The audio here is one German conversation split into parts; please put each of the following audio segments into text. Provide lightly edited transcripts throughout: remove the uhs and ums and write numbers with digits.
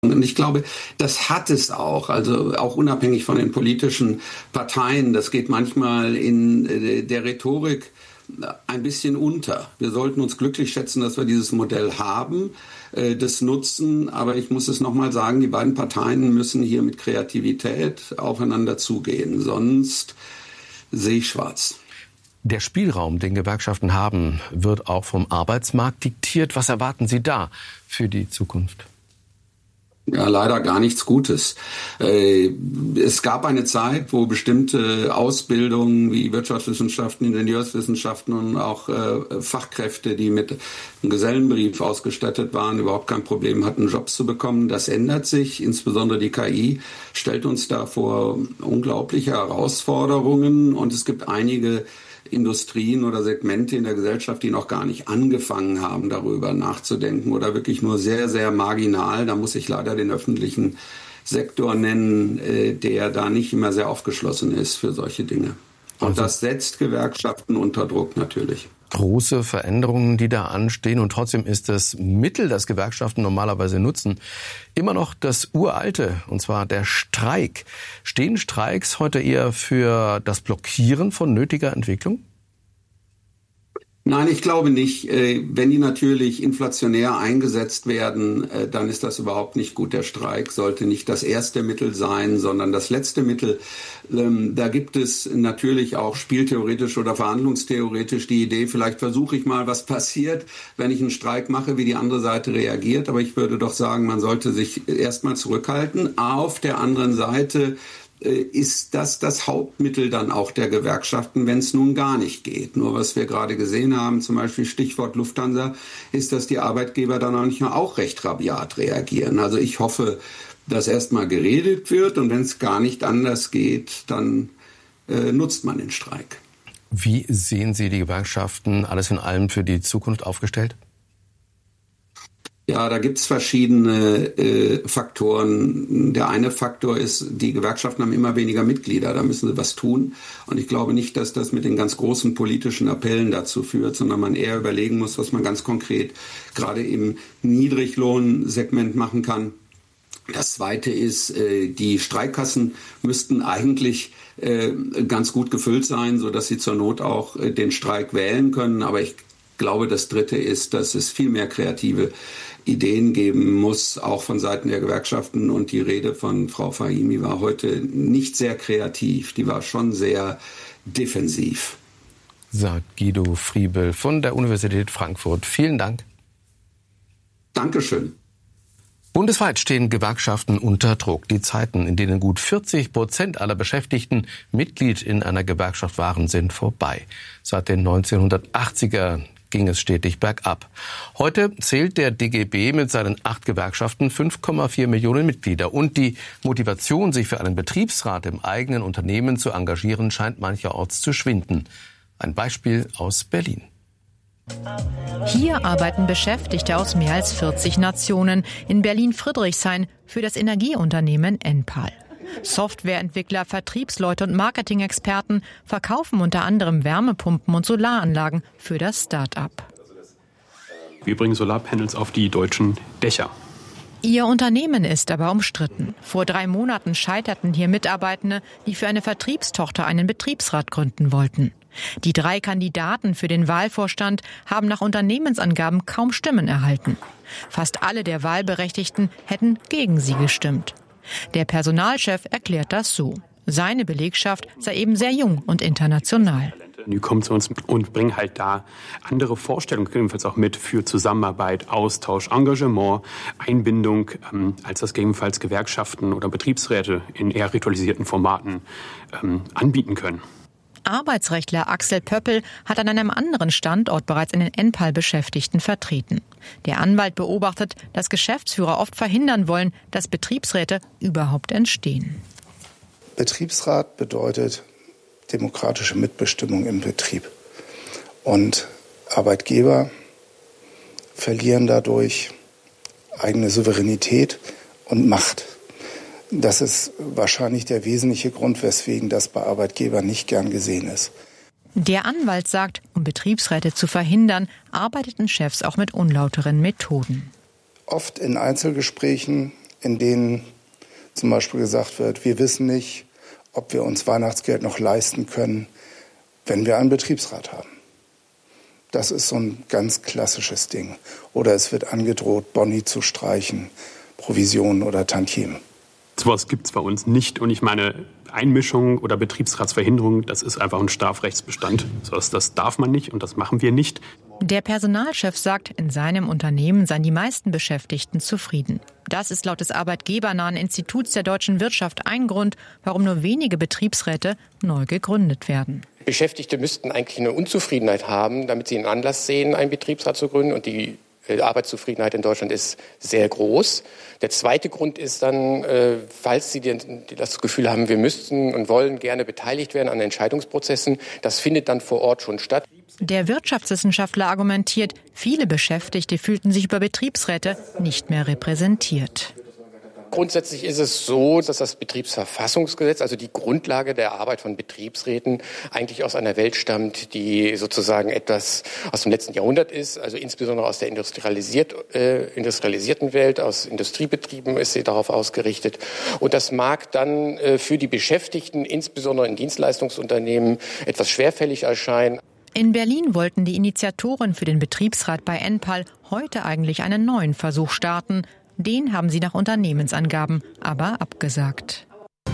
Und ich glaube, das hat es auch, also auch unabhängig von den politischen Parteien. Das geht manchmal in der Rhetorik ein bisschen unter. Wir sollten uns glücklich schätzen, dass wir dieses Modell haben, das nutzen. Aber ich muss es nochmal sagen, die beiden Parteien müssen hier mit Kreativität aufeinander zugehen. Sonst sehe ich schwarz. Der Spielraum, den Gewerkschaften haben, wird auch vom Arbeitsmarkt diktiert. Was erwarten Sie da für die Zukunft? Ja, leider gar nichts Gutes. Es gab eine Zeit, wo bestimmte Ausbildungen wie Wirtschaftswissenschaften, Ingenieurswissenschaften und auch Fachkräfte, die mit einem Gesellenbrief ausgestattet waren, überhaupt kein Problem hatten, Jobs zu bekommen. Das ändert sich. Insbesondere die KI stellt uns da vor unglaubliche Herausforderungen. Und es gibt einige Industrien oder Segmente in der Gesellschaft, die noch gar nicht angefangen haben, darüber nachzudenken oder wirklich nur sehr, sehr marginal. Da muss ich leider den öffentlichen Sektor nennen, der da nicht immer sehr aufgeschlossen ist für solche Dinge. Und das setzt Gewerkschaften unter Druck natürlich. Große Veränderungen, die da anstehen. Und trotzdem ist das Mittel, das Gewerkschaften normalerweise nutzen, immer noch das Uralte, und zwar der Streik. Stehen Streiks heute eher für das Blockieren von nötiger Entwicklung? Nein, ich glaube nicht. Wenn die natürlich inflationär eingesetzt werden, dann ist das überhaupt nicht gut. Der Streik sollte nicht das erste Mittel sein, sondern das letzte Mittel. Da gibt es natürlich auch spieltheoretisch oder verhandlungstheoretisch die Idee, vielleicht versuche ich mal, was passiert, wenn ich einen Streik mache, wie die andere Seite reagiert. Aber ich würde doch sagen, man sollte sich erstmal zurückhalten. Auf der anderen Seite ist das Hauptmittel dann auch der Gewerkschaften, wenn es nun gar nicht geht. Nur was wir gerade gesehen haben, zum Beispiel Stichwort Lufthansa, ist, dass die Arbeitgeber dann manchmal auch recht rabiat reagieren. Also ich hoffe, dass erstmal geredet wird und wenn es gar nicht anders geht, dann nutzt man den Streik. Wie sehen Sie die Gewerkschaften alles in allem für die Zukunft aufgestellt? Ja, da gibt's verschiedene Faktoren. Der eine Faktor ist, die Gewerkschaften haben immer weniger Mitglieder, da müssen sie was tun. Und ich glaube nicht, dass das mit den ganz großen politischen Appellen dazu führt, sondern man eher überlegen muss, was man ganz konkret gerade im Niedriglohnsegment machen kann. Das Zweite ist, die Streikkassen müssten eigentlich ganz gut gefüllt sein, sodass sie zur Not auch den Streik wählen können. Aber ich glaube, das Dritte ist, dass es viel mehr kreative Ideen geben muss, auch von Seiten der Gewerkschaften. Und die Rede von Frau Fahimi war heute nicht sehr kreativ, die war schon sehr defensiv. Sagt Guido Friebel von der Universität Frankfurt. Vielen Dank. Dankeschön. Bundesweit stehen Gewerkschaften unter Druck. Die Zeiten, in denen gut 40% aller Beschäftigten Mitglied in einer Gewerkschaft waren, sind vorbei. Seit den 1980er ging es stetig bergab. Heute zählt der DGB mit seinen 8 Gewerkschaften 5,4 Millionen Mitglieder. Und die Motivation, sich für einen Betriebsrat im eigenen Unternehmen zu engagieren, scheint mancherorts zu schwinden. Ein Beispiel aus Berlin. Hier arbeiten Beschäftigte aus mehr als 40 Nationen in Berlin-Friedrichshain für das Energieunternehmen Enpal. Softwareentwickler, Vertriebsleute und Marketing-Experten verkaufen unter anderem Wärmepumpen und Solaranlagen für das Start-up. Wir bringen Solarpanels auf die deutschen Dächer. Ihr Unternehmen ist aber umstritten. Vor 3 Monaten scheiterten hier Mitarbeitende, die für eine Vertriebstochter einen Betriebsrat gründen wollten. Die 3 Kandidaten für den Wahlvorstand haben nach Unternehmensangaben kaum Stimmen erhalten. Fast alle der Wahlberechtigten hätten gegen sie gestimmt. Der Personalchef erklärt das so. Seine Belegschaft sei eben sehr jung und international. Die kommen zu uns und bringen halt da andere Vorstellungen, gegebenenfalls auch mit für Zusammenarbeit, Austausch, Engagement, Einbindung, als das gegebenenfalls Gewerkschaften oder Betriebsräte in eher ritualisierten Formaten anbieten können. Arbeitsrechtler Axel Pöppel hat an einem anderen Standort bereits einen Enpal-Beschäftigten vertreten. Der Anwalt beobachtet, dass Geschäftsführer oft verhindern wollen, dass Betriebsräte überhaupt entstehen. Betriebsrat bedeutet demokratische Mitbestimmung im Betrieb. Und Arbeitgeber verlieren dadurch eigene Souveränität und Macht. Das ist wahrscheinlich der wesentliche Grund, weswegen das bei Arbeitgebern nicht gern gesehen ist. Der Anwalt sagt, um Betriebsräte zu verhindern, arbeiteten Chefs auch mit unlauteren Methoden. Oft in Einzelgesprächen in denen zum Beispiel gesagt wird, wir wissen nicht, ob wir uns Weihnachtsgeld noch leisten können, wenn wir einen Betriebsrat haben. Das ist so ein ganz klassisches Ding. Oder es wird angedroht, Boni zu streichen, Provisionen oder Tantiemen. Sowas gibt es bei uns nicht. Und ich meine, Einmischung oder Betriebsratsverhinderung, das ist einfach ein Strafrechtsbestand. Das darf man nicht und das machen wir nicht. Der Personalchef sagt, in seinem Unternehmen seien die meisten Beschäftigten zufrieden. Das ist laut des arbeitgebernahen Instituts der deutschen Wirtschaft ein Grund, warum nur wenige Betriebsräte neu gegründet werden. Beschäftigte müssten eigentlich eine Unzufriedenheit haben, damit sie einen Anlass sehen, einen Betriebsrat zu gründen. Und die Arbeitszufriedenheit in Deutschland ist sehr groß. Der zweite Grund ist dann, falls Sie das Gefühl haben, wir müssten und wollen gerne beteiligt werden an Entscheidungsprozessen, das findet dann vor Ort schon statt. Der Wirtschaftswissenschaftler argumentiert, viele Beschäftigte fühlten sich über Betriebsräte nicht mehr repräsentiert. Grundsätzlich ist es so, dass das Betriebsverfassungsgesetz, also die Grundlage der Arbeit von Betriebsräten, eigentlich aus einer Welt stammt, die sozusagen etwas aus dem letzten Jahrhundert ist, also insbesondere aus der industrialisierten Welt, aus Industriebetrieben ist sie darauf ausgerichtet. Und das mag dann für die Beschäftigten, insbesondere in Dienstleistungsunternehmen, etwas schwerfällig erscheinen. In Berlin wollten die Initiatoren für den Betriebsrat bei Enpal heute eigentlich einen neuen Versuch starten. Den haben sie nach Unternehmensangaben aber abgesagt.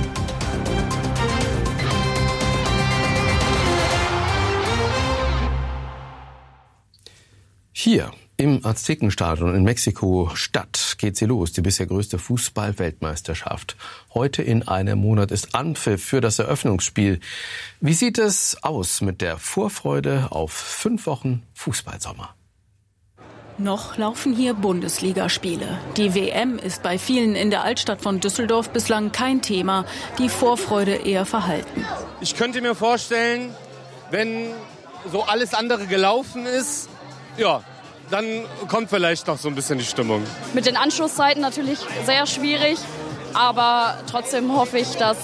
Hier im Aztekenstadion in Mexiko-Stadt geht sie los, die bisher größte Fußball-Weltmeisterschaft. Heute in einem Monat ist Anpfiff für das Eröffnungsspiel. Wie sieht es aus mit der Vorfreude auf 5 Wochen Fußballsommer? Noch laufen hier Bundesligaspiele. Die WM ist bei vielen in der Altstadt von Düsseldorf bislang kein Thema, die Vorfreude eher verhalten. Ich könnte mir vorstellen, wenn so alles andere gelaufen ist, ja, dann kommt vielleicht noch so ein bisschen die Stimmung. Mit den Anschlusszeiten natürlich sehr schwierig, aber trotzdem hoffe ich, dass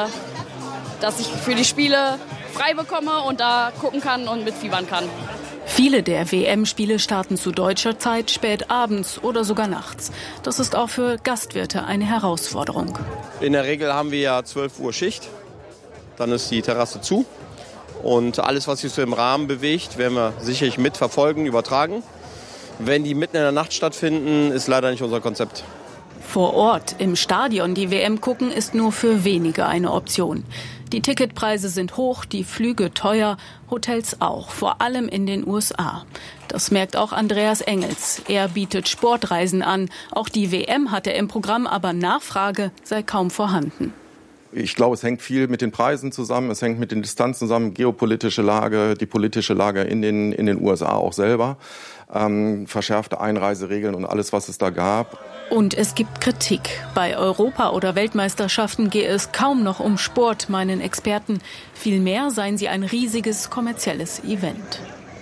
ich für die Spiele frei bekomme und da gucken kann und mitfiebern kann. Viele der WM-Spiele starten zu deutscher Zeit spät abends oder sogar nachts. Das ist auch für Gastwirte eine Herausforderung. In der Regel haben wir ja 12 Uhr Schicht, dann ist die Terrasse zu. Und alles, was sich so im Rahmen bewegt, werden wir sicherlich mitverfolgen, übertragen. Wenn die mitten in der Nacht stattfinden, ist leider nicht unser Konzept. Vor Ort im Stadion die WM gucken ist nur für wenige eine Option. Die Ticketpreise sind hoch, die Flüge teuer, Hotels auch, vor allem in den USA. Das merkt auch Andreas Engels. Er bietet Sportreisen an. Auch die WM hat er im Programm, aber Nachfrage sei kaum vorhanden. Ich glaube, es hängt viel mit den Preisen zusammen, es hängt mit den Distanzen zusammen, geopolitische Lage, die politische Lage in den USA auch selber, verschärfte Einreiseregeln und alles, was es da gab. Und es gibt Kritik. Bei Europa- oder Weltmeisterschaften gehe es kaum noch um Sport, meinen Experten. Vielmehr seien sie ein riesiges kommerzielles Event.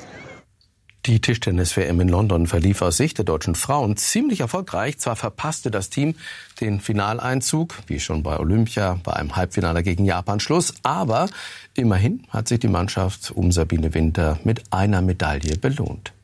Die Tischtennis-WM in London verlief aus Sicht der deutschen Frauen ziemlich erfolgreich. Zwar verpasste das Team den Finaleinzug, wie schon bei Olympia, bei einem Halbfinale gegen Japan Schluss. Aber immerhin hat sich die Mannschaft um Sabine Winter mit einer Medaille belohnt.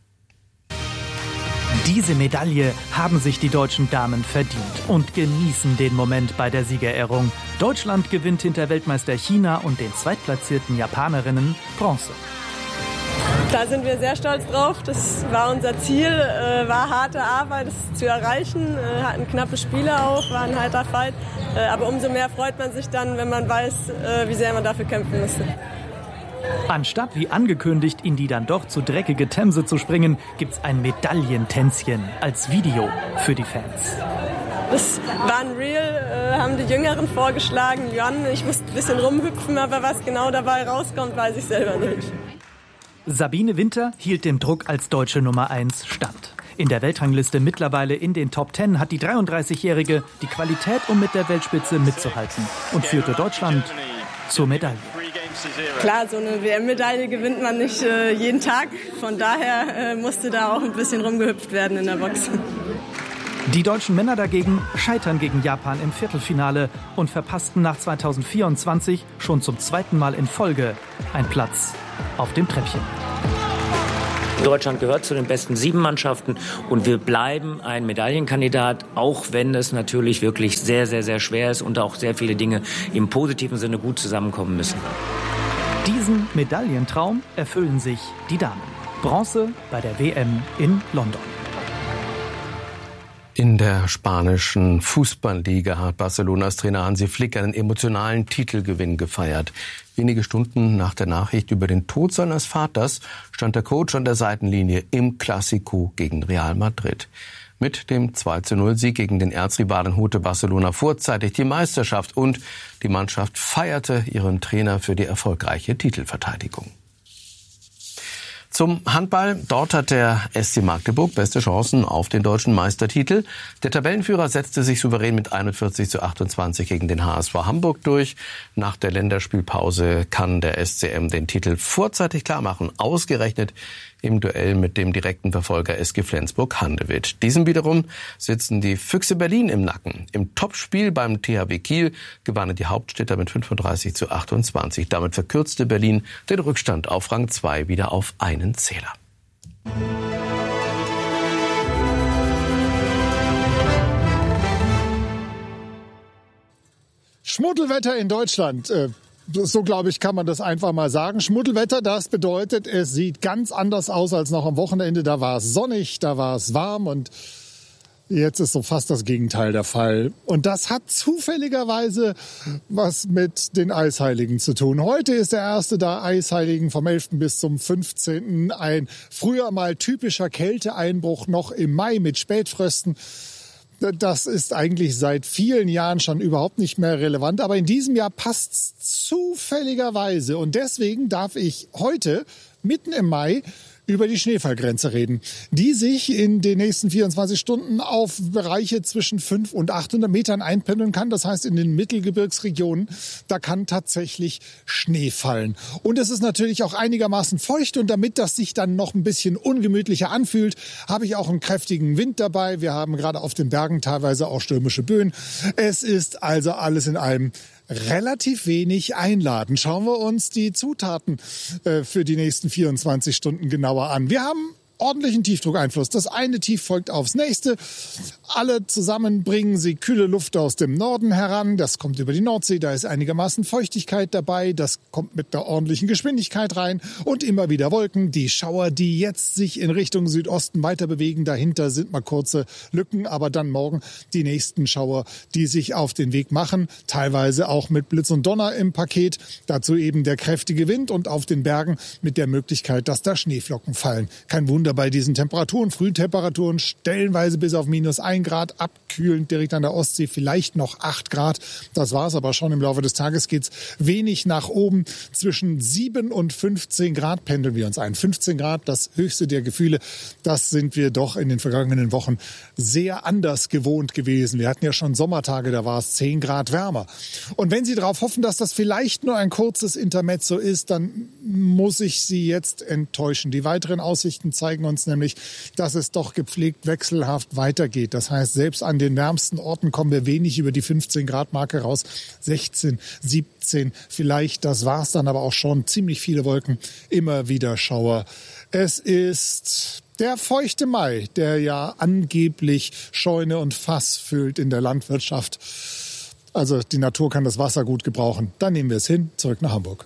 Diese Medaille haben sich die deutschen Damen verdient und genießen den Moment bei der Siegerehrung. Deutschland gewinnt hinter Weltmeister China und den zweitplatzierten Japanerinnen Bronze. Da sind wir sehr stolz drauf. Das war unser Ziel, war harte Arbeit, das zu erreichen. Hatten knappe Spiele auch, war ein harter Fight. Aber umso mehr freut man sich dann, wenn man weiß, wie sehr man dafür kämpfen musste. Anstatt wie angekündigt in die dann doch zu dreckige Themse zu springen, gibt's ein Medaillentänzchen als Video für die Fans. Das war ein Reel, haben die Jüngeren vorgeschlagen. Jan, ich musste ein bisschen rumhüpfen, aber was genau dabei rauskommt, weiß ich selber nicht. Sabine Winter hielt dem Druck als deutsche Nummer 1 stand. In der Weltrangliste mittlerweile in den Top 10 hat die 33-Jährige die Qualität, um mit der Weltspitze mitzuhalten und führte Deutschland zur Medaille. Klar, so eine WM-Medaille gewinnt man nicht jeden Tag. Von daher musste da auch ein bisschen rumgehüpft werden in der Box. Die deutschen Männer dagegen scheitern gegen Japan im Viertelfinale und verpassten nach 2024 schon zum zweiten Mal in Folge einen Platz auf dem Treppchen. Deutschland gehört zu den besten 7 Mannschaften und wir bleiben ein Medaillenkandidat, auch wenn es natürlich wirklich sehr, sehr, sehr schwer ist und auch sehr viele Dinge im positiven Sinne gut zusammenkommen müssen. Diesen Medaillentraum erfüllen sich die Damen. Bronze bei der WM in London. In der spanischen Fußballliga hat Barcelonas Trainer Hansi Flick einen emotionalen Titelgewinn gefeiert. Wenige Stunden nach der Nachricht über den Tod seines Vaters stand der Coach an der Seitenlinie im Clásico gegen Real Madrid. Mit dem 2:0-Sieg gegen den Erzrivalen holte Barcelona vorzeitig die Meisterschaft und die Mannschaft feierte ihren Trainer für die erfolgreiche Titelverteidigung. Zum Handball. Dort hat der SC Magdeburg beste Chancen auf den deutschen Meistertitel. Der Tabellenführer setzte sich souverän mit 41:28 gegen den HSV Hamburg durch. Nach der Länderspielpause kann der SCM den Titel vorzeitig klarmachen. Ausgerechnet im Duell mit dem direkten Verfolger SG Flensburg-Handewitt. Diesem wiederum sitzen die Füchse Berlin im Nacken. Im Topspiel beim THW Kiel gewannen die Hauptstädter mit 35:28. Damit verkürzte Berlin den Rückstand auf Rang 2 wieder auf einen Zähler. Schmuddelwetter in Deutschland. So, glaube ich, kann man das einfach mal sagen. Schmuddelwetter, das bedeutet, es sieht ganz anders aus als noch am Wochenende. Da war es sonnig, da war es warm und jetzt ist so fast das Gegenteil der Fall. Und das hat zufälligerweise was mit den Eisheiligen zu tun. Heute ist der erste der Eisheiligen vom 11. bis zum 15. Ein früher mal typischer Kälteeinbruch noch im Mai mit Spätfrösten. Das ist eigentlich seit vielen Jahren schon überhaupt nicht mehr relevant. Aber in diesem Jahr passt's zufälligerweise. Und deswegen darf ich heute, mitten im Mai, über die Schneefallgrenze reden, die sich in den nächsten 24 Stunden auf Bereiche zwischen 500 und 800 Metern einpendeln kann. Das heißt, in den Mittelgebirgsregionen, da kann tatsächlich Schnee fallen. Und es ist natürlich auch einigermaßen feucht. Und damit das sich dann noch ein bisschen ungemütlicher anfühlt, habe ich auch einen kräftigen Wind dabei. Wir haben gerade auf den Bergen teilweise auch stürmische Böen. Es ist also alles in allem relativ wenig einladen. Schauen wir uns die Zutaten für die nächsten 24 Stunden genauer an. Wir haben ordentlichen Tiefdruckeinfluss. Das eine Tief folgt aufs nächste. Alle zusammen bringen sie kühle Luft aus dem Norden heran. Das kommt über die Nordsee. Da ist einigermaßen Feuchtigkeit dabei. Das kommt mit einer ordentlichen Geschwindigkeit rein. Und immer wieder Wolken. Die Schauer, die jetzt sich in Richtung Südosten weiter bewegen. Dahinter sind mal kurze Lücken. Aber dann morgen die nächsten Schauer, die sich auf den Weg machen. Teilweise auch mit Blitz und Donner im Paket. Dazu eben der kräftige Wind und auf den Bergen mit der Möglichkeit, dass da Schneeflocken fallen. Kein Wunder bei diesen Temperaturen. Frühtemperaturen stellenweise bis auf -1 Grad, abkühlend direkt an der Ostsee vielleicht noch 8 Grad. Das war's aber schon. Im Laufe des Tages geht's wenig nach oben. Zwischen 7 und 15 Grad pendeln wir uns ein. 15 Grad, das höchste der Gefühle. Das sind wir doch in den vergangenen Wochen sehr anders gewohnt gewesen. Wir hatten ja schon Sommertage, da war es 10 Grad wärmer. Und wenn Sie darauf hoffen, dass das vielleicht nur ein kurzes Intermezzo ist, dann muss ich Sie jetzt enttäuschen. Die weiteren Aussichten zeigen uns nämlich, dass es doch gepflegt wechselhaft weitergeht. Das heißt, selbst an den wärmsten Orten kommen wir wenig über die 15 Grad Marke raus. 16, 17 vielleicht, das war's dann aber auch schon. Ziemlich viele Wolken, immer wieder Schauer. Es ist der feuchte Mai, der ja angeblich Scheune und Fass füllt in der Landwirtschaft. Also die Natur kann das Wasser gut gebrauchen. Dann nehmen wir es hin, zurück nach Hamburg.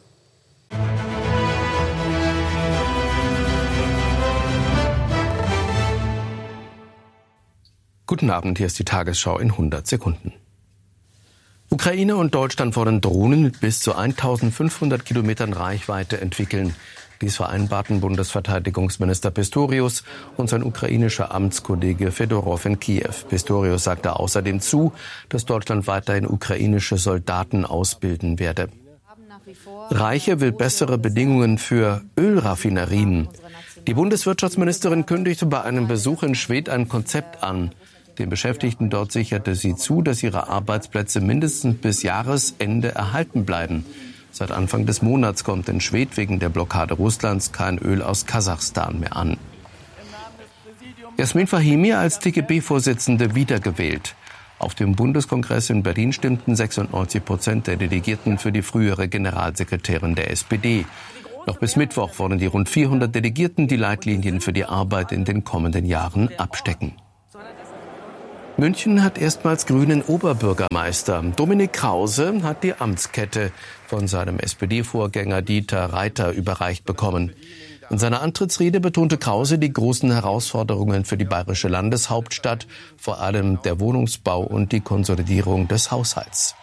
Guten Abend, hier ist die Tagesschau in 100 Sekunden. Ukraine und Deutschland wollen Drohnen mit bis zu 1500 Kilometern Reichweite entwickeln. Dies vereinbarten Bundesverteidigungsminister Pistorius und sein ukrainischer Amtskollege Fedorow in Kiew. Pistorius sagte außerdem zu, dass Deutschland weiterhin ukrainische Soldaten ausbilden werde. Reiche will bessere Bedingungen für Ölraffinerien. Die Bundeswirtschaftsministerin kündigte bei einem Besuch in Schwedt ein Konzept an. Den Beschäftigten dort sicherte sie zu, dass ihre Arbeitsplätze mindestens bis Jahresende erhalten bleiben. Seit Anfang des Monats kommt in Schwedt wegen der Blockade Russlands kein Öl aus Kasachstan mehr an. Jasmin Fahimi als DGB-Vorsitzende wiedergewählt. Auf dem Bundeskongress in Berlin stimmten 96% der Delegierten für die frühere Generalsekretärin der SPD. Noch bis Mittwoch wollen die rund 400 Delegierten die Leitlinien für die Arbeit in den kommenden Jahren abstecken. München hat erstmals grünen Oberbürgermeister. Dominik Krause hat die Amtskette von seinem SPD-Vorgänger Dieter Reiter überreicht bekommen. In seiner Antrittsrede betonte Krause die großen Herausforderungen für die bayerische Landeshauptstadt, vor allem der Wohnungsbau und die Konsolidierung des Haushalts.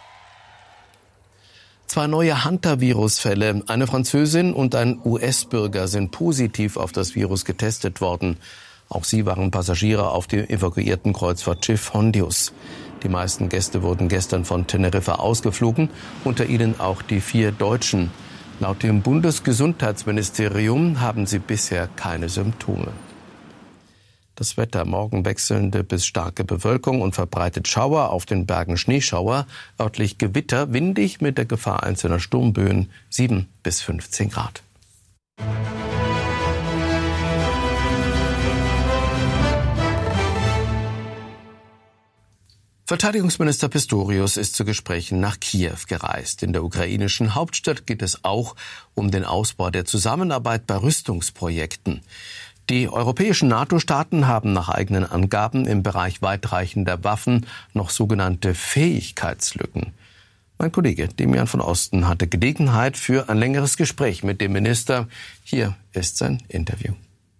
2 neue Hantavirus-Fälle, eine Französin und ein US-Bürger sind positiv auf das Virus getestet worden. Auch sie waren Passagiere auf dem evakuierten Kreuzfahrtschiff Hondius. Die meisten Gäste wurden gestern von Teneriffa ausgeflogen, unter ihnen auch die 4 Deutschen. Laut dem Bundesgesundheitsministerium haben sie bisher keine Symptome. Das Wetter: morgen wechselnde bis starke Bewölkung und verbreitet Schauer, auf den Bergen Schneeschauer, örtlich Gewitter, windig mit der Gefahr einzelner Sturmböen, 7 bis 15 Grad. Verteidigungsminister Pistorius ist zu Gesprächen nach Kiew gereist. In der ukrainischen Hauptstadt geht es auch um den Ausbau der Zusammenarbeit bei Rüstungsprojekten. Die europäischen NATO-Staaten haben nach eigenen Angaben im Bereich weitreichender Waffen noch sogenannte Fähigkeitslücken. Mein Kollege Demian von Osten hatte Gelegenheit für ein längeres Gespräch mit dem Minister. Hier ist sein Interview.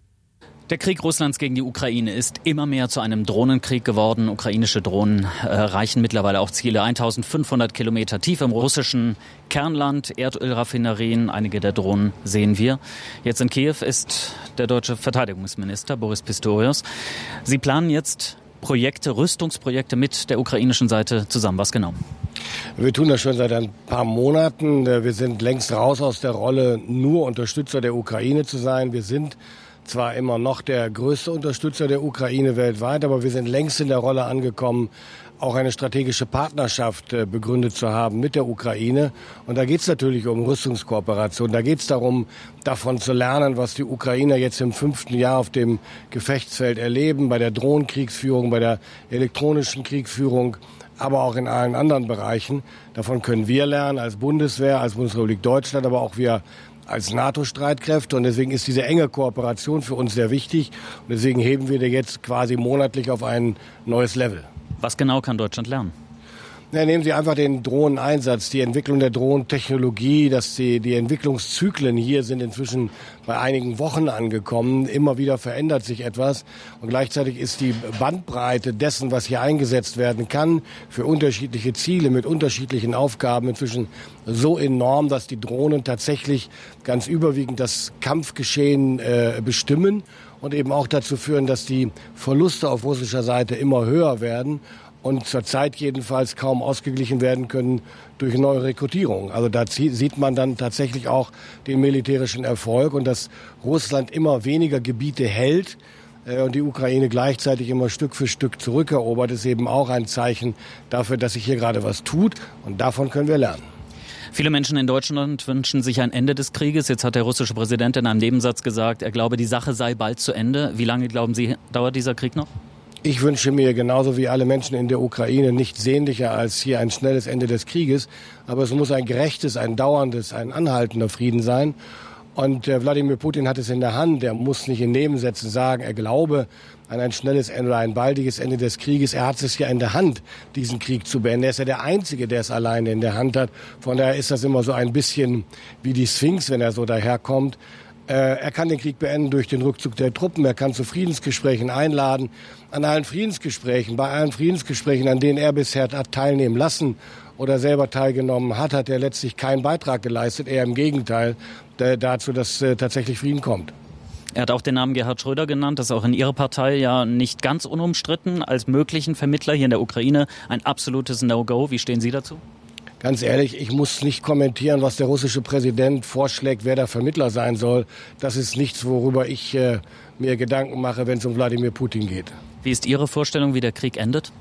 Der Krieg Russlands gegen die Ukraine ist immer mehr zu einem Drohnenkrieg geworden. Ukrainische Drohnen erreichen mittlerweile auch Ziele 1500 Kilometer tief im russischen Kernland, Erdölraffinerien. Einige der Drohnen sehen wir. Jetzt in Kiew ist der deutsche Verteidigungsminister Boris Pistorius. Sie planen jetzt Projekte, Rüstungsprojekte mit der ukrainischen Seite zusammen. Was genau? Wir tun das schon seit ein paar Monaten. Wir sind längst raus aus der Rolle, nur Unterstützer der Ukraine zu sein. Wir sind zwar immer noch der größte Unterstützer der Ukraine weltweit, aber wir sind längst in der Rolle angekommen, auch eine strategische Partnerschaft begründet zu haben mit der Ukraine. Und da geht es natürlich um Rüstungskooperation. Da geht es darum, davon zu lernen, was die Ukrainer jetzt im 5. Jahr auf dem Gefechtsfeld erleben, bei der Drohnenkriegsführung, bei der elektronischen Kriegsführung, aber auch in allen anderen Bereichen. Davon können wir lernen als Bundeswehr, als Bundesrepublik Deutschland, aber auch wir als NATO-Streitkräfte. Und deswegen ist diese enge Kooperation für uns sehr wichtig. Und deswegen heben wir die jetzt quasi monatlich auf ein neues Level. Was genau kann Deutschland lernen? Ja, nehmen Sie einfach den Drohneneinsatz, die Entwicklung der Drohnentechnologie, dass die Entwicklungszyklen hier sind inzwischen bei einigen Wochen angekommen. Immer wieder verändert sich etwas und gleichzeitig ist die Bandbreite dessen, was hier eingesetzt werden kann, für unterschiedliche Ziele mit unterschiedlichen Aufgaben inzwischen so enorm, dass die Drohnen tatsächlich ganz überwiegend das Kampfgeschehen bestimmen und eben auch dazu führen, dass die Verluste auf russischer Seite immer höher werden und zurzeit jedenfalls kaum ausgeglichen werden können durch neue Rekrutierung. Also da sieht man dann tatsächlich auch den militärischen Erfolg und dass Russland immer weniger Gebiete hält und die Ukraine gleichzeitig immer Stück für Stück zurückerobert, ist eben auch ein Zeichen dafür, dass sich hier gerade was tut und davon können wir lernen. Viele Menschen in Deutschland wünschen sich ein Ende des Krieges. Jetzt hat der russische Präsident in einem Nebensatz gesagt, er glaube, die Sache sei bald zu Ende. Wie lange, glauben Sie, dauert dieser Krieg noch? Ich wünsche mir genauso wie alle Menschen in der Ukraine nichts sehnlicher als hier ein schnelles Ende des Krieges. Aber es muss ein gerechtes, ein dauerndes, ein anhaltender Frieden sein. Und Wladimir Putin hat es in der Hand. Er muss nicht in Nebensätzen sagen, er glaube an ein schnelles Ende oder ein baldiges Ende des Krieges. Er hat es ja in der Hand, diesen Krieg zu beenden. Er ist ja der Einzige, der es alleine in der Hand hat. Von daher ist das immer so ein bisschen wie die Sphinx, wenn er so daherkommt. Er kann den Krieg beenden durch den Rückzug der Truppen. Er kann zu Friedensgesprächen einladen. An allen Friedensgesprächen, bei allen Friedensgesprächen, an denen er bisher hat teilnehmen lassen oder selber teilgenommen hat, hat er letztlich keinen Beitrag geleistet. Eher im Gegenteil dazu, dass tatsächlich Frieden kommt. Er hat auch den Namen Gerhard Schröder genannt. Das ist auch in Ihrer Partei ja nicht ganz unumstritten als möglichen Vermittler hier in der Ukraine. Ein absolutes No-Go. Wie stehen Sie dazu? Ganz ehrlich, ich muss nicht kommentieren, was der russische Präsident vorschlägt, wer der Vermittler sein soll. Das ist nichts, worüber ich mir Gedanken mache, wenn es um Wladimir Putin geht. Wie ist Ihre Vorstellung, wie der Krieg endet?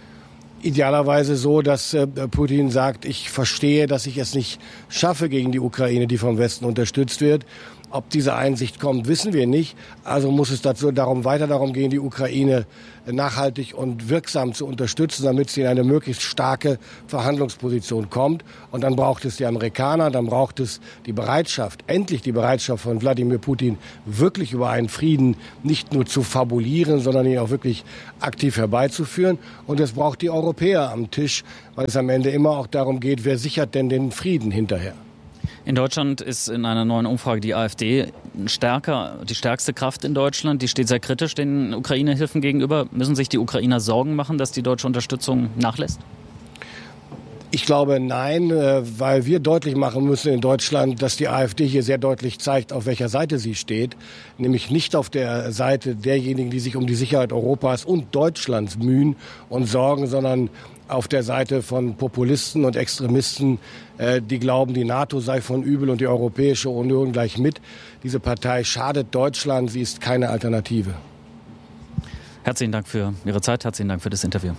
Idealerweise so, dass Putin sagt, ich verstehe, dass ich es nicht schaffe gegen die Ukraine, die vom Westen unterstützt wird. Ob diese Einsicht kommt, wissen wir nicht. Also muss es weiter darum gehen, die Ukraine nachhaltig und wirksam zu unterstützen, damit sie in eine möglichst starke Verhandlungsposition kommt. Und dann braucht es die Amerikaner, dann braucht es endlich die Bereitschaft von Wladimir Putin, wirklich über einen Frieden nicht nur zu fabulieren, sondern ihn auch wirklich aktiv herbeizuführen. Und es braucht die Europäer am Tisch, weil es am Ende immer auch darum geht, wer sichert denn den Frieden hinterher. In Deutschland ist in einer neuen Umfrage die AfD die stärkste Kraft in Deutschland. Die steht sehr kritisch den Ukraine-Hilfen gegenüber. Müssen sich die Ukrainer Sorgen machen, dass die deutsche Unterstützung nachlässt? Ich glaube, nein, weil wir deutlich machen müssen in Deutschland, dass die AfD hier sehr deutlich zeigt, auf welcher Seite sie steht. Nämlich nicht auf der Seite derjenigen, die sich um die Sicherheit Europas und Deutschlands mühen und sorgen, sondern auf der Seite von Populisten und Extremisten, die glauben, die NATO sei von übel und die Europäische Union gleich mit. Diese Partei schadet Deutschland, sie ist keine Alternative. Herzlichen Dank für Ihre Zeit, herzlichen Dank für das Interview.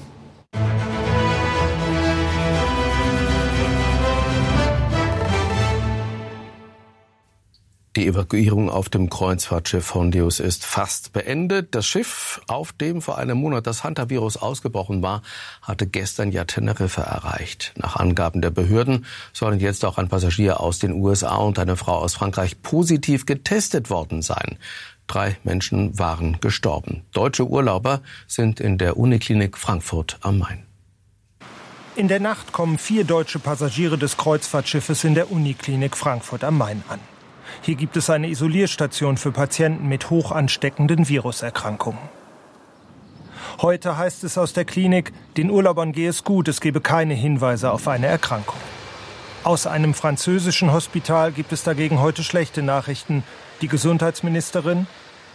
Die Evakuierung auf dem Kreuzfahrtschiff Hondius ist fast beendet. Das Schiff, auf dem vor einem Monat das Hantavirus ausgebrochen war, hatte gestern ja Teneriffa erreicht. Nach Angaben der Behörden sollen jetzt auch ein Passagier aus den USA und eine Frau aus Frankreich positiv getestet worden sein. 3 Menschen waren gestorben. Deutsche Urlauber sind in der Uniklinik Frankfurt am Main. In der Nacht kommen 4 deutsche Passagiere des Kreuzfahrtschiffes in der Uniklinik Frankfurt am Main an. Hier gibt es eine Isolierstation für Patienten mit hoch ansteckenden Viruserkrankungen. Heute heißt es aus der Klinik, den Urlaubern gehe es gut, es gebe keine Hinweise auf eine Erkrankung. Aus einem französischen Hospital gibt es dagegen heute schlechte Nachrichten. Die Gesundheitsministerin: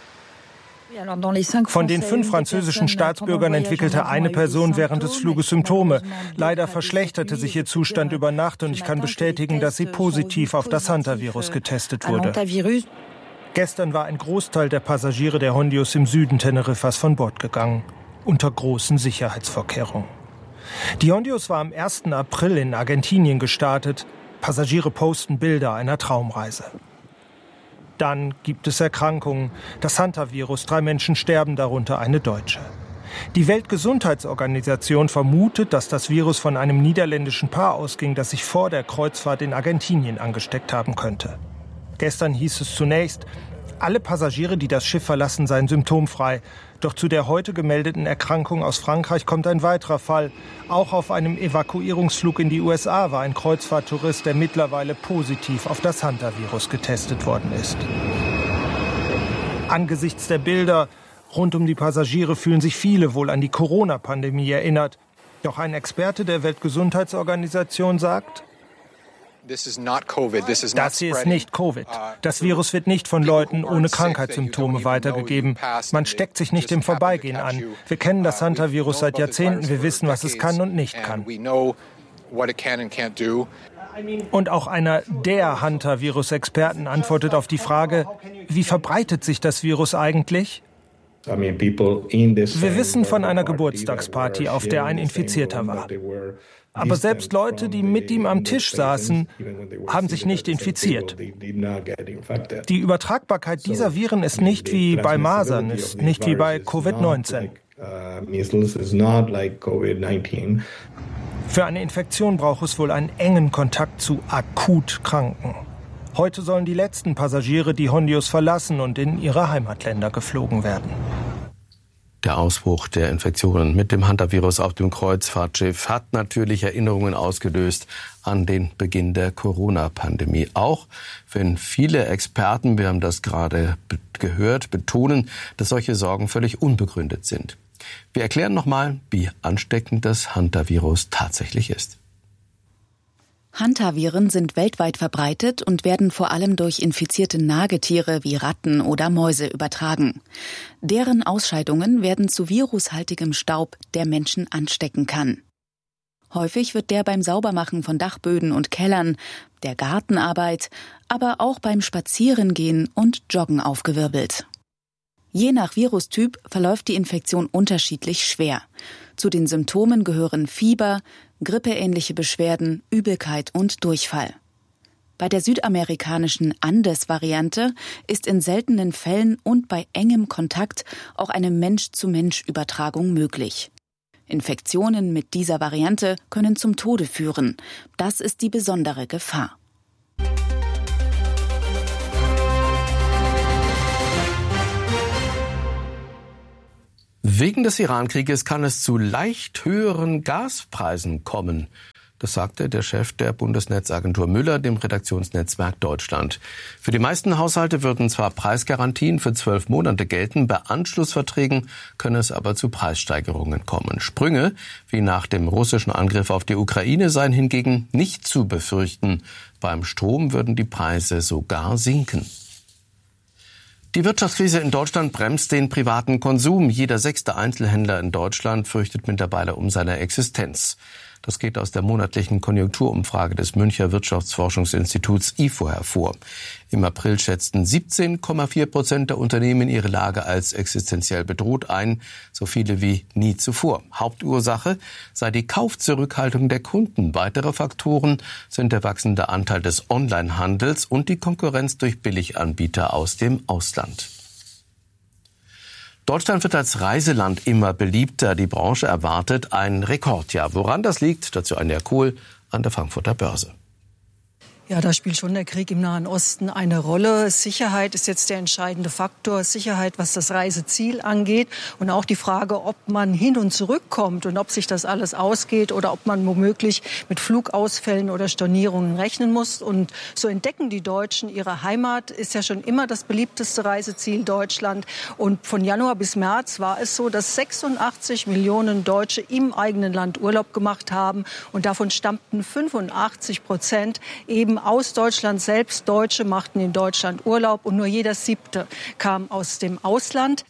Von den 5 französischen Staatsbürgern entwickelte eine Person während des Fluges Symptome. Leider verschlechterte sich ihr Zustand über Nacht und ich kann bestätigen, dass sie positiv auf das Hantavirus getestet wurde. Gestern war ein Großteil der Passagiere der Hondius im Süden Teneriffas von Bord gegangen, unter großen Sicherheitsvorkehrungen. Die Hondius war am 1. April in Argentinien gestartet. Passagiere posten Bilder einer Traumreise. Dann gibt es Erkrankungen. Das Hantavirus, 3 Menschen sterben, darunter eine Deutsche. Die Weltgesundheitsorganisation vermutet, dass das Virus von einem niederländischen Paar ausging, das sich vor der Kreuzfahrt in Argentinien angesteckt haben könnte. Gestern hieß es zunächst, alle Passagiere, die das Schiff verlassen, seien symptomfrei. Doch zu der heute gemeldeten Erkrankung aus Frankreich kommt ein weiterer Fall. Auch auf einem Evakuierungsflug in die USA war ein Kreuzfahrttourist, der mittlerweile positiv auf das Hantavirus getestet worden ist. Angesichts der Bilder rund um die Passagiere fühlen sich viele wohl an die Corona-Pandemie erinnert. Doch ein Experte der Weltgesundheitsorganisation sagt: Das hier ist nicht Covid. Das Virus wird nicht von Leuten ohne Krankheitssymptome weitergegeben. Man steckt sich nicht im Vorbeigehen an. Wir kennen das Hantavirus seit Jahrzehnten. Wir wissen, was es kann und nicht kann. Und auch einer der Hantavirus-Experten antwortet auf die Frage, wie verbreitet sich das Virus eigentlich? Wir wissen von einer Geburtstagsparty, auf der ein Infizierter war. Aber selbst Leute, die mit ihm am Tisch saßen, haben sich nicht infiziert. Die Übertragbarkeit dieser Viren ist nicht wie bei Masern, ist nicht wie bei Covid-19. Für eine Infektion braucht es wohl einen engen Kontakt zu akut Kranken. Heute sollen die letzten Passagiere die Hondius verlassen und in ihre Heimatländer geflogen werden. Der Ausbruch der Infektionen mit dem Hantavirus auf dem Kreuzfahrtschiff hat natürlich Erinnerungen ausgelöst an den Beginn der Corona-Pandemie. Auch wenn viele Experten, wir haben das gerade gehört, betonen, dass solche Sorgen völlig unbegründet sind. Wir erklären nochmal, wie ansteckend das Hantavirus tatsächlich ist. Hantaviren sind weltweit verbreitet und werden vor allem durch infizierte Nagetiere wie Ratten oder Mäuse übertragen. Deren Ausscheidungen werden zu virushaltigem Staub, der Menschen anstecken kann. Häufig wird der beim Saubermachen von Dachböden und Kellern, der Gartenarbeit, aber auch beim Spazierengehen und Joggen aufgewirbelt. Je nach Virustyp verläuft die Infektion unterschiedlich schwer. Zu den Symptomen gehören Fieber, grippeähnliche Beschwerden, Übelkeit und Durchfall. Bei der südamerikanischen Andes-Variante ist in seltenen Fällen und bei engem Kontakt auch eine Mensch-zu-Mensch-Übertragung möglich. Infektionen mit dieser Variante können zum Tode führen. Das ist die besondere Gefahr. Wegen des Iran-Krieges kann es zu leicht höheren Gaspreisen kommen. Das sagte der Chef der Bundesnetzagentur Müller dem Redaktionsnetzwerk Deutschland. Für die meisten Haushalte würden zwar Preisgarantien für 12 Monate gelten, bei Anschlussverträgen könne es aber zu Preissteigerungen kommen. Sprünge, wie nach dem russischen Angriff auf die Ukraine, seien hingegen nicht zu befürchten. Beim Strom würden die Preise sogar sinken. Die Wirtschaftskrise in Deutschland bremst den privaten Konsum. Jeder 6. Einzelhändler in Deutschland fürchtet mittlerweile um seine Existenz. Das geht aus der monatlichen Konjunkturumfrage des Münchner Wirtschaftsforschungsinstituts IFO hervor. Im April schätzten 17,4% der Unternehmen ihre Lage als existenziell bedroht ein, so viele wie nie zuvor. Hauptursache sei die Kaufzurückhaltung der Kunden. Weitere Faktoren sind der wachsende Anteil des Onlinehandels und die Konkurrenz durch Billiganbieter aus dem Ausland. Deutschland wird als Reiseland immer beliebter. Die Branche erwartet ein Rekordjahr. Woran das liegt, dazu Anja Kohl an der Frankfurter Börse. Ja, da spielt schon der Krieg im Nahen Osten eine Rolle. Sicherheit ist jetzt der entscheidende Faktor. Sicherheit, was das Reiseziel angeht. Und auch die Frage, ob man hin und zurück kommt und ob sich das alles ausgeht oder ob man womöglich mit Flugausfällen oder Stornierungen rechnen muss. Und so entdecken die Deutschen ihre Heimat. Ist ja schon immer das beliebteste Reiseziel Deutschland. Und von Januar bis März war es so, dass 86 Millionen Deutsche im eigenen Land Urlaub gemacht haben. Und davon stammten 85% eben aus Deutschland selbst. Deutsche machten in Deutschland Urlaub und nur jeder 7. kam aus dem Ausland.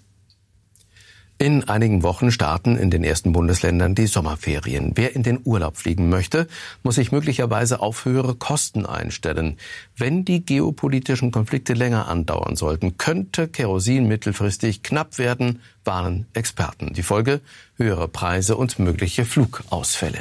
In einigen Wochen starten in den ersten Bundesländern die Sommerferien. Wer in den Urlaub fliegen möchte, muss sich möglicherweise auf höhere Kosten einstellen. Wenn die geopolitischen Konflikte länger andauern sollten, könnte Kerosin mittelfristig knapp werden, warnen Experten. Die Folge: höhere Preise und mögliche Flugausfälle.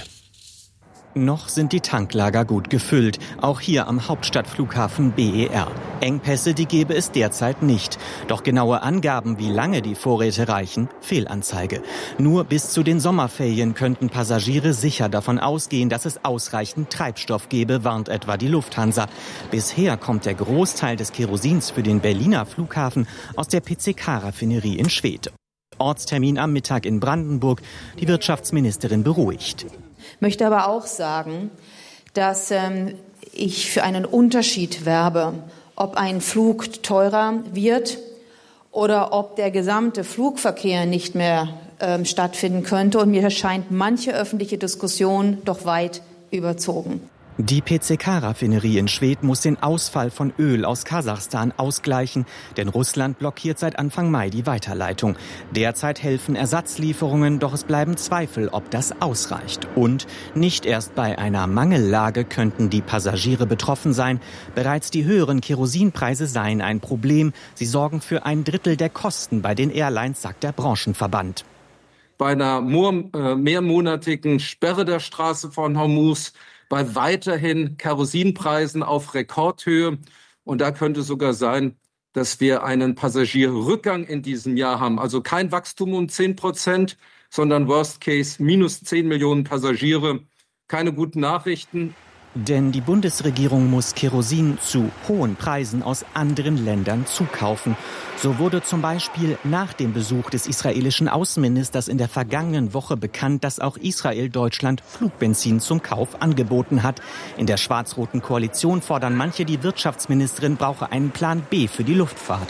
Noch sind die Tanklager gut gefüllt, auch hier am Hauptstadtflughafen BER. Engpässe, die gäbe es derzeit nicht. Doch genaue Angaben, wie lange die Vorräte reichen, Fehlanzeige. Nur bis zu den Sommerferien könnten Passagiere sicher davon ausgehen, dass es ausreichend Treibstoff gebe, warnt etwa die Lufthansa. Bisher kommt der Großteil des Kerosins für den Berliner Flughafen aus der PCK-Raffinerie in Schwedt. Ortstermin am Mittag in Brandenburg, die Wirtschaftsministerin beruhigt. Möchte aber auch sagen, dass ich für einen Unterschied werbe, ob ein Flug teurer wird oder ob der gesamte Flugverkehr nicht mehr stattfinden könnte. Und mir erscheint manche öffentliche Diskussion doch weit überzogen. Die PCK-Raffinerie in Schwedt muss den Ausfall von Öl aus Kasachstan ausgleichen, denn Russland blockiert seit Anfang Mai die Weiterleitung. Derzeit helfen Ersatzlieferungen, doch es bleiben Zweifel, ob das ausreicht. Und nicht erst bei einer Mangellage könnten die Passagiere betroffen sein. Bereits die höheren Kerosinpreise seien ein Problem. Sie sorgen für 1/3 der Kosten bei den Airlines, sagt der Branchenverband. Bei einer mehrmonatigen Sperre der Straße von Hormuz, bei weiterhin Kerosinpreisen auf Rekordhöhe. Und da könnte sogar sein, dass wir einen Passagierrückgang in diesem Jahr haben. Also kein Wachstum um 10%, sondern Worst Case minus 10 Millionen Passagiere. Keine guten Nachrichten. Denn die Bundesregierung muss Kerosin zu hohen Preisen aus anderen Ländern zukaufen. So wurde zum Beispiel nach dem Besuch des israelischen Außenministers in der vergangenen Woche bekannt, dass auch Israel Deutschland Flugbenzin zum Kauf angeboten hat. In der schwarz-roten Koalition fordern manche, die Wirtschaftsministerin brauche einen Plan B für die Luftfahrt.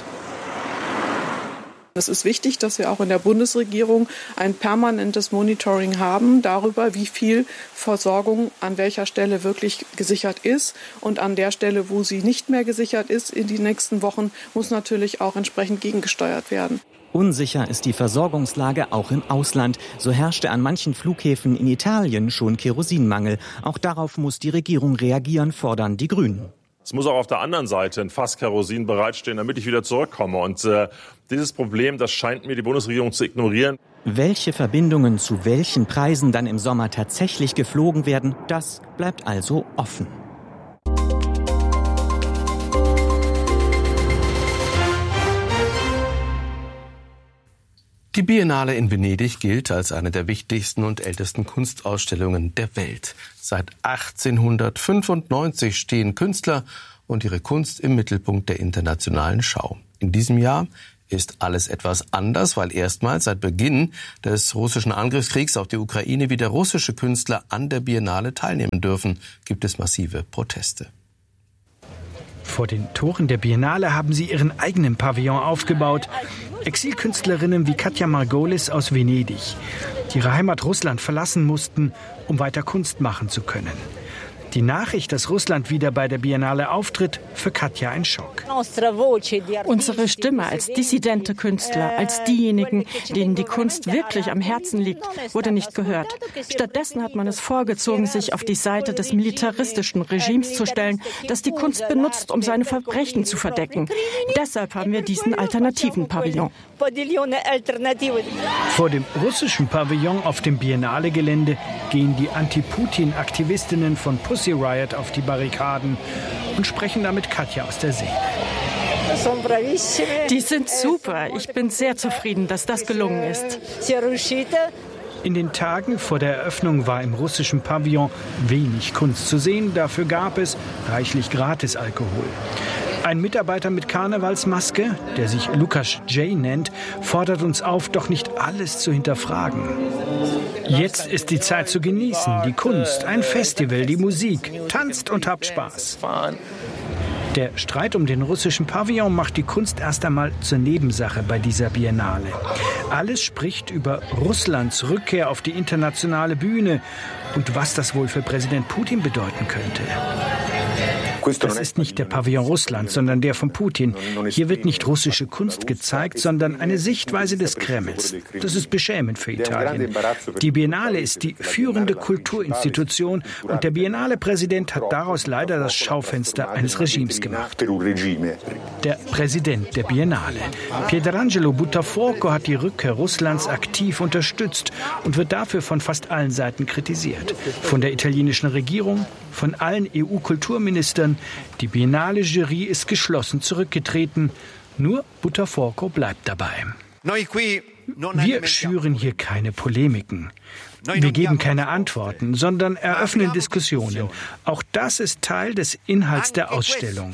Es ist wichtig, dass wir auch in der Bundesregierung ein permanentes Monitoring haben darüber, wie viel Versorgung an welcher Stelle wirklich gesichert ist. Und an der Stelle, wo sie nicht mehr gesichert ist, in den nächsten Wochen muss natürlich auch entsprechend gegengesteuert werden. Unsicher ist die Versorgungslage auch im Ausland. So herrschte an manchen Flughäfen in Italien schon Kerosinmangel. Auch darauf muss die Regierung reagieren, fordern die Grünen. Es muss auch auf der anderen Seite ein Fass Kerosin bereitstehen, damit ich wieder zurückkomme. Und dieses Problem, das scheint mir die Bundesregierung zu ignorieren. Welche Verbindungen zu welchen Preisen dann im Sommer tatsächlich geflogen werden, das bleibt also offen. Die Biennale in Venedig gilt als eine der wichtigsten und ältesten Kunstausstellungen der Welt. Seit 1895 stehen Künstler und ihre Kunst im Mittelpunkt der internationalen Schau. In diesem Jahr ist alles etwas anders, weil erstmals seit Beginn des russischen Angriffskriegs auf die Ukraine wieder russische Künstler an der Biennale teilnehmen dürfen, gibt es massive Proteste. Vor den Toren der Biennale haben sie ihren eigenen Pavillon aufgebaut. Exilkünstlerinnen wie Katja Margolis aus Venedig, die ihre Heimat Russland verlassen mussten, um weiter Kunst machen zu können. Die Nachricht, dass Russland wieder bei der Biennale auftritt, für Katja ein Schock. Unsere Stimme als dissidente Künstler, als diejenigen, denen die Kunst wirklich am Herzen liegt, wurde nicht gehört. Stattdessen hat man es vorgezogen, sich auf die Seite des militaristischen Regimes zu stellen, das die Kunst benutzt, um seine Verbrechen zu verdecken. Deshalb haben wir diesen alternativen Pavillon. Vor dem russischen Pavillon auf dem Biennale-Gelände gehen die Anti-Putin-Aktivistinnen von Pussy Riot auf die Barrikaden und sprechen damit Katja aus der Seele. Die sind super. Ich bin sehr zufrieden, dass das gelungen ist. In den Tagen vor der Eröffnung war im russischen Pavillon wenig Kunst zu sehen. Dafür gab es reichlich Gratisalkohol. Ein Mitarbeiter mit Karnevalsmaske, der sich Lukas J. nennt, fordert uns auf, doch nicht alles zu hinterfragen. Jetzt ist die Zeit zu genießen, die Kunst, ein Festival, die Musik. Tanzt und habt Spaß. Der Streit um den russischen Pavillon macht die Kunst erst einmal zur Nebensache bei dieser Biennale. Alles spricht über Russlands Rückkehr auf die internationale Bühne und was das wohl für Präsident Putin bedeuten könnte. Das ist nicht der Pavillon Russlands, sondern der von Putin. Hier wird nicht russische Kunst gezeigt, sondern eine Sichtweise des Kremls. Das ist beschämend für Italien. Die Biennale ist die führende Kulturinstitution und der Biennale-Präsident hat daraus leider das Schaufenster eines Regimes gemacht. Der Präsident der Biennale, Pietrangelo Buttafuoco, hat die Rückkehr Russlands aktiv unterstützt und wird dafür von fast allen Seiten kritisiert. Von der italienischen Regierung, von allen EU-Kulturministern. Die Biennale-Jury ist geschlossen zurückgetreten. Nur Buttafuoco bleibt dabei. Wir schüren hier keine Polemiken. Wir geben keine Antworten, sondern eröffnen Diskussionen. Auch das ist Teil des Inhalts der Ausstellung.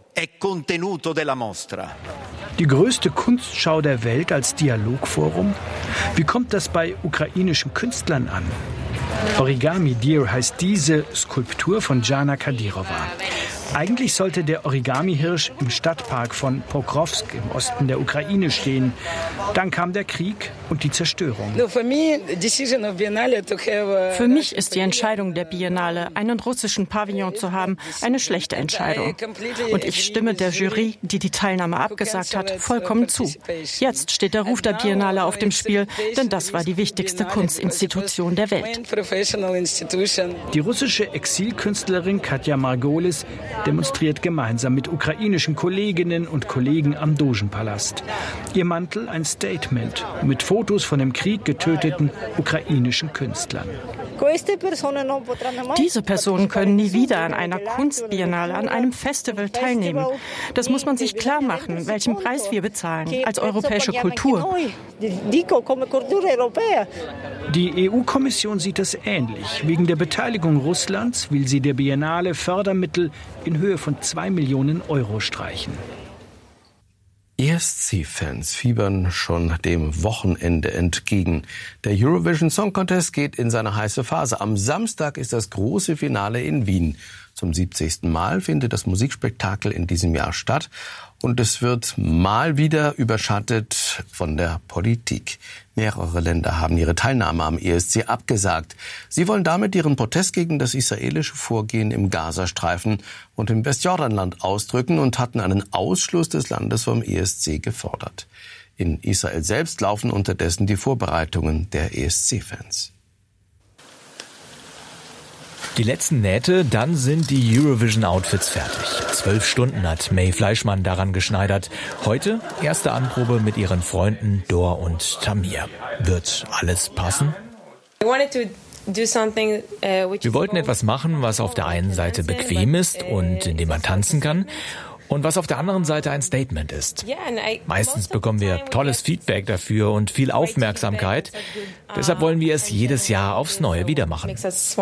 Die größte Kunstschau der Welt als Dialogforum? Wie kommt das bei ukrainischen Künstlern an? Origami Deer heißt diese Skulptur von Jana Kadyrova. Eigentlich sollte der Origami-Hirsch im Stadtpark von Pokrovsk im Osten der Ukraine stehen. Dann kam der Krieg und die Zerstörung. Für mich ist die Entscheidung der Biennale, einen russischen Pavillon zu haben, eine schlechte Entscheidung. Und ich stimme der Jury, die die Teilnahme abgesagt hat, vollkommen zu. Jetzt steht der Ruf der Biennale auf dem Spiel, denn das war die wichtigste Kunstinstitution der Welt. Die russische Exilkünstlerin Katja Margolis demonstriert gemeinsam mit ukrainischen Kolleginnen und Kollegen am Dogenpalast. Ihr Mantel ein Statement mit Fotos von im Krieg getöteten ukrainischen Künstlern. Diese Personen können nie wieder an einer Kunstbiennale, an einem Festival teilnehmen. Das muss man sich klar machen, welchen Preis wir bezahlen als europäische Kultur. Die EU-Kommission sieht das ähnlich. Wegen der Beteiligung Russlands will sie der Biennale Fördermittel in Höhe von 2 Millionen Euro streichen. ESC-Fans fiebern schon dem Wochenende entgegen. Der Eurovision Song Contest geht in seine heiße Phase. Am Samstag ist das große Finale in Wien. Zum 70. Mal findet das Musikspektakel in diesem Jahr statt. Und es wird mal wieder überschattet von der Politik. Mehrere Länder haben ihre Teilnahme am ESC abgesagt. Sie wollen damit ihren Protest gegen das israelische Vorgehen im Gazastreifen und im Westjordanland ausdrücken und hatten einen Ausschluss des Landes vom ESC gefordert. In Israel selbst laufen unterdessen die Vorbereitungen der ESC-Fans. Die letzten Nähte, dann sind die Eurovision-Outfits fertig. 12 Stunden hat May Fleischmann daran geschneidert. Heute erste Anprobe mit ihren Freunden Dor und Tamir. Wird alles passen? Wir wollten etwas machen, was auf der einen Seite bequem ist und in dem man tanzen kann. Und was auf der anderen Seite ein Statement ist. Meistens bekommen wir tolles Feedback dafür und viel Aufmerksamkeit. Deshalb wollen wir es jedes Jahr aufs Neue wieder machen.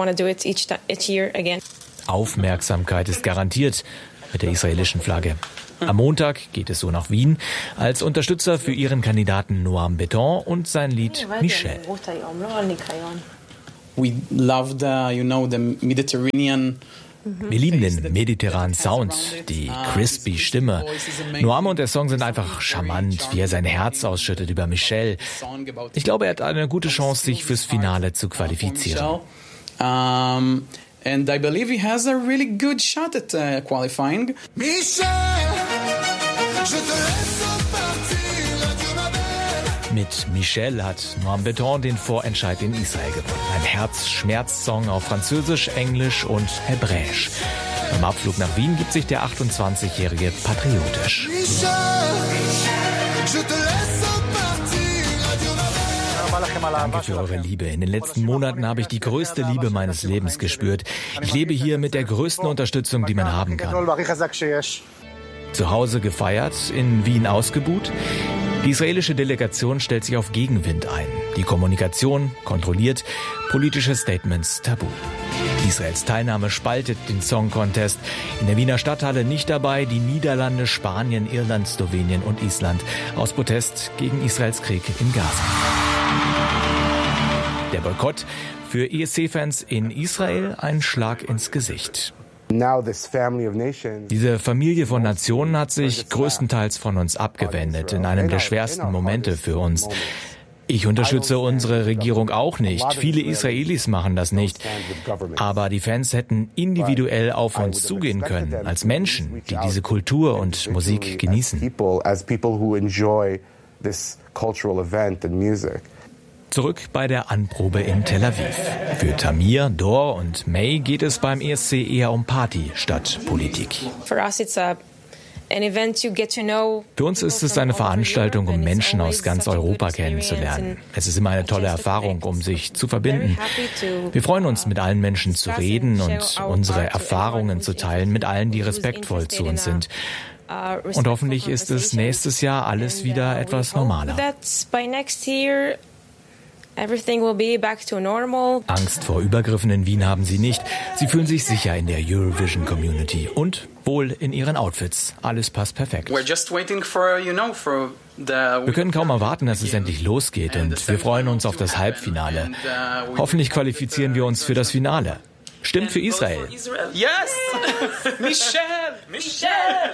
Aufmerksamkeit ist garantiert mit der israelischen Flagge. Am Montag geht es so nach Wien als Unterstützer für ihren Kandidaten Noam Beton und sein Lied Michel. We love the Mediterranean. Wir lieben den mediterranen Sound, die crispy Stimme. Noam und der Song sind einfach charmant, wie er sein Herz ausschüttet über Michel. Ich glaube, er hat eine gute Chance, sich fürs Finale zu qualifizieren. And I believe he has a really good shot at qualifying. Mit Michel hat Noam Beton den Vorentscheid in Israel gewonnen. Ein Herz-Schmerz-Song auf Französisch, Englisch und Hebräisch. Beim Abflug nach Wien gibt sich der 28-Jährige patriotisch. Danke für eure Liebe. In den letzten Monaten habe ich die größte Liebe meines Lebens gespürt. Ich lebe hier mit der größten Unterstützung, die man haben kann. Zu Hause gefeiert, in Wien ausgebuht. Die israelische Delegation stellt sich auf Gegenwind ein. Die Kommunikation kontrolliert, politische Statements tabu. Israels Teilnahme spaltet den Song Contest. In der Wiener Stadthalle nicht dabei die Niederlande, Spanien, Irland, Slowenien und Island aus Protest gegen Israels Krieg in Gaza. Der Boykott für ESC-Fans in Israel ein Schlag ins Gesicht. Diese Familie von Nationen hat sich größtenteils von uns abgewendet in einem der schwersten Momente für uns. Ich unterstütze unsere Regierung auch nicht. Viele Israelis machen das nicht. Aber die Fans hätten individuell auf uns zugehen können, als Menschen, die diese Kultur und Musik genießen. Zurück bei der Anprobe in Tel Aviv. Für Tamir, Dor und May geht es beim ESC eher um Party statt Politik. Für uns ist es eine Veranstaltung, um Menschen aus ganz Europa kennenzulernen. Es ist immer eine tolle Erfahrung, um sich zu verbinden. Wir freuen uns, mit allen Menschen zu reden und unsere Erfahrungen zu teilen mit allen, die respektvoll zu uns sind. Und hoffentlich ist es nächstes Jahr alles wieder etwas normaler. Angst vor Übergriffen in Wien haben sie nicht. Sie fühlen sich sicher in der Eurovision-Community und wohl in ihren Outfits. Alles passt perfekt. Wir können kaum erwarten, dass es endlich losgeht und wir freuen uns auf das Halbfinale. Hoffentlich qualifizieren wir uns für das Finale. Stimmt für Israel. Yes! Michel! Michel!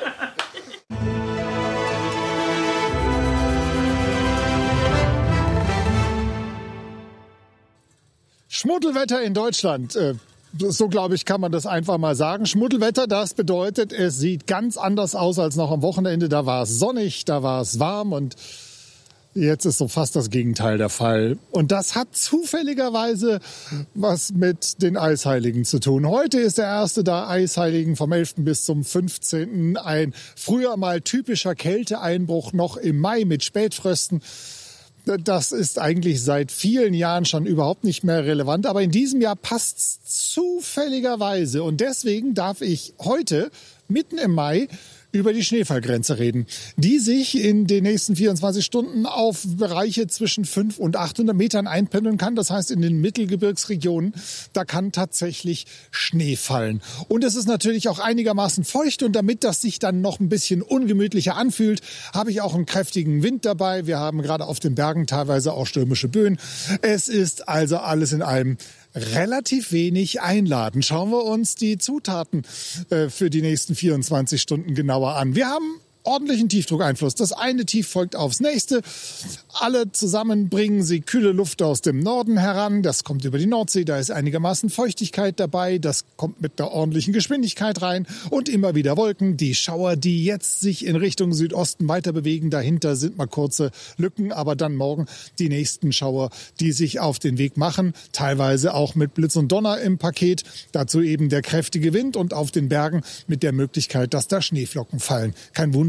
Schmuddelwetter in Deutschland. So, glaube ich, kann man das einfach mal sagen. Schmuddelwetter, das bedeutet, es sieht ganz anders aus als noch am Wochenende. Da war es sonnig, da war es warm und jetzt ist so fast das Gegenteil der Fall. Und das hat zufälligerweise was mit den Eisheiligen zu tun. Heute ist der erste der Eisheiligen vom 11. bis zum 15. Ein früher mal typischer Kälteeinbruch noch im Mai mit Spätfrösten. Das ist eigentlich seit vielen Jahren schon überhaupt nicht mehr relevant. Aber in diesem Jahr passt's zufälligerweise. Und deswegen darf ich heute, mitten im Mai, über die Schneefallgrenze reden, die sich in den nächsten 24 Stunden auf Bereiche zwischen 500 und 800 Metern einpendeln kann. Das heißt, in den Mittelgebirgsregionen, da kann tatsächlich Schnee fallen. Und es ist natürlich auch einigermaßen feucht. Und damit das sich dann noch ein bisschen ungemütlicher anfühlt, habe ich auch einen kräftigen Wind dabei. Wir haben gerade auf den Bergen teilweise auch stürmische Böen. Es ist also alles in allem relativ wenig einladend. Schauen wir uns die Zutaten für die nächsten 24 Stunden genauer an. Wir haben ordentlichen Tiefdruckeinfluss. Das eine Tief folgt aufs nächste. Alle zusammen bringen sie kühle Luft aus dem Norden heran. Das kommt über die Nordsee. Da ist einigermaßen Feuchtigkeit dabei. Das kommt mit einer ordentlichen Geschwindigkeit rein. Und immer wieder Wolken. Die Schauer, die jetzt sich in Richtung Südosten weiter bewegen. Dahinter sind mal kurze Lücken. Aber dann morgen die nächsten Schauer, die sich auf den Weg machen. Teilweise auch mit Blitz und Donner im Paket. Dazu eben der kräftige Wind und auf den Bergen mit der Möglichkeit, dass da Schneeflocken fallen. Kein Wunder,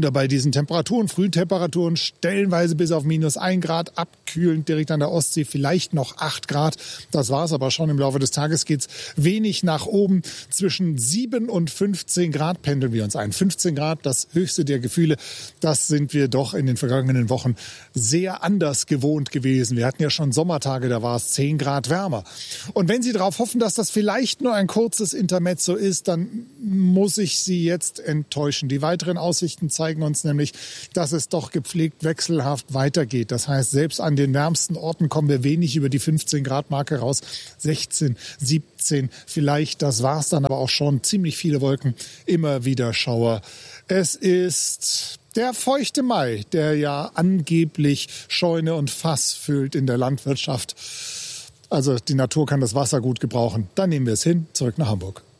wieder bei diesen Temperaturen, Frühtemperaturen, stellenweise bis auf -1 Grad, abkühlend direkt an der Ostsee, vielleicht noch 8 Grad. Das war's aber schon. Im Laufe des Tages geht's wenig nach oben. Zwischen 7 und 15 Grad pendeln wir uns ein. 15 Grad, das höchste der Gefühle. Das sind wir doch in den vergangenen Wochen sehr anders gewohnt gewesen. Wir hatten ja schon Sommertage, da war es 10 Grad wärmer. Und wenn Sie darauf hoffen, dass das vielleicht nur ein kurzes Intermezzo ist, dann muss ich Sie jetzt enttäuschen. Die weiteren Aussichten zeigen uns nämlich, dass es doch gepflegt wechselhaft weitergeht. Das heißt, selbst an den wärmsten Orten kommen wir wenig über die 15 Grad Marke raus. 16, 17 vielleicht, das war's dann aber auch schon. Ziemlich viele Wolken, immer wieder Schauer. Es ist der feuchte Mai, der ja angeblich Scheune und Fass füllt in der Landwirtschaft. Also die Natur kann das Wasser gut gebrauchen. Dann nehmen wir es hin, zurück nach Hamburg.